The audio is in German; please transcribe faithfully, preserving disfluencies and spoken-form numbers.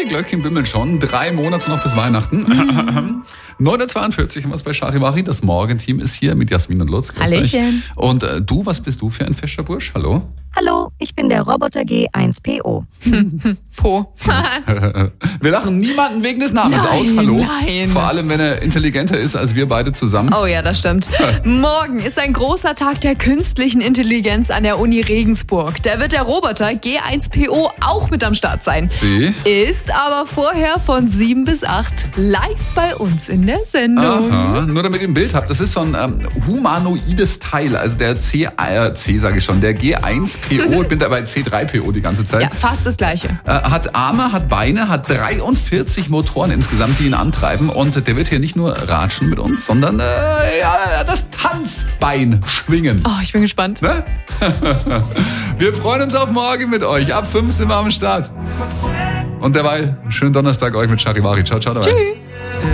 die Glöckchen bimmeln schon. Drei Monate noch bis Weihnachten. Mhm. neun Uhr zweiundvierzig haben wir es bei Charivari. Das Morgenteam ist hier mit Jasmin und Lutz. Grüß Hallöchen. euch. Und äh, du, was bist du für ein fescher Bursch? Hallo? Hallo, ich bin der Roboter G eins P O. Po. Wir lachen niemanden wegen des Namens Nein, aus. Hallo? nein. Vor allem, wenn er intelligenter ist als wir beide zusammen. Oh ja, das stimmt. Morgen ist ein großer Tag der künstlichen Intelligenz an der Uni Regensburg. Da wird der Roboter G eins P O auch mit am Start sein. Sie? Ist aber vorher von sieben bis acht live bei uns in der Sendung. Aha, nur damit ihr ein Bild habt, das ist so ein ähm, humanoides Teil, also der C, äh, C sage ich schon, der G eins P O, ich bin da bei C drei P O die ganze Zeit. Ja, fast das Gleiche. Äh, hat Arme, hat Beine, hat dreiundvierzig Motoren insgesamt, die ihn antreiben und der wird hier nicht nur ratschen mit uns, sondern äh, ja, das Tanzbein schwingen. Oh, ich bin gespannt. Ne? Wir freuen uns auf morgen mit euch. Ab fünf sind wir am Start. Und derweil, schönen Donnerstag euch mit Charivari. Ciao, ciao dabei. Tschüss.